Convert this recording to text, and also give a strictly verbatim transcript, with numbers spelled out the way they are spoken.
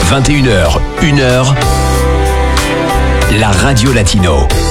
vingt et une heures, une heure, la Radio Latino.